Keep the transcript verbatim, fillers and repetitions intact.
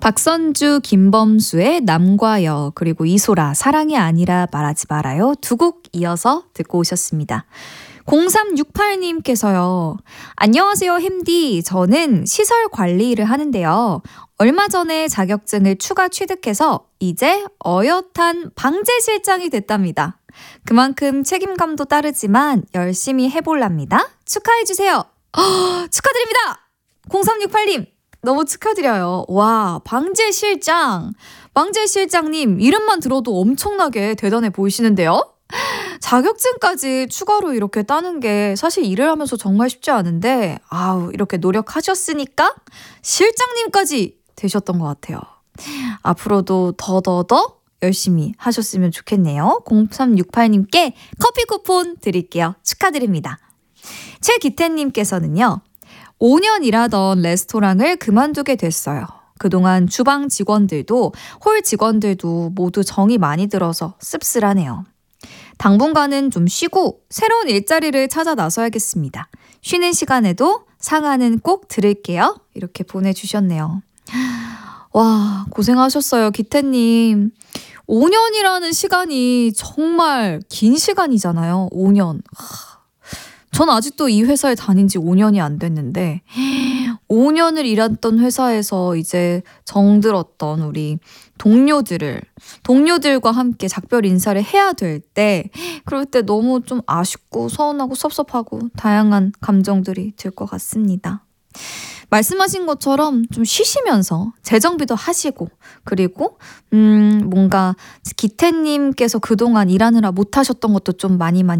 박선주, 김범수의 남과 여, 그리고 이소라 사랑이 아니라 말하지 말아요 두 곡 이어서 듣고 오셨습니다. 공삼육팔 님께서요. 안녕하세요 햄디. 저는 시설 관리 일을 하는데요. 얼마 전에 자격증을 추가 취득해서 이제 어엿한 방제실장이 됐답니다. 그만큼 책임감도 따르지만 열심히 해볼랍니다. 축하해주세요. 허, 축하드립니다. 공삼육팔 님 너무 축하드려요. 와, 방제실장. 방제실장님 이름만 들어도 엄청나게 대단해 보이시는데요. 자격증까지 추가로 이렇게 따는 게 사실 일을 하면서 정말 쉽지 않은데 아우 이렇게 노력하셨으니까 실장님까지 되셨던 것 같아요. 앞으로도 더더더 열심히 하셨으면 좋겠네요. 공삼육팔 님께 커피 쿠폰 드릴게요. 축하드립니다. 최기태님께서는요. 오 년 일하던 레스토랑을 그만두게 됐어요. 그동안 주방 직원들도 홀 직원들도 모두 정이 많이 들어서 씁쓸하네요. 당분간은 좀 쉬고 새로운 일자리를 찾아 나서야겠습니다. 쉬는 시간에도 상하는 꼭 들을게요. 이렇게 보내주셨네요. 와, 고생하셨어요, 기태님. 오 년이라는 시간이 정말 긴 시간이잖아요. 오 년. 전 아직도 이 회사에 다닌 지 오 년이 안 됐는데 오 년을 일했던 회사에서 이제 정들었던 우리 동료들을 동료들과 함께 작별 인사를 해야 될 때 그럴 때 너무 좀 아쉽고 서운하고 섭섭하고 다양한 감정들이 들 것 같습니다. 말씀하신 것처럼 좀 쉬시면서 재정비도 하시고 그리고 음 뭔가 기태님께서 그동안 일하느라 못하셨던 것도 좀 많이 많이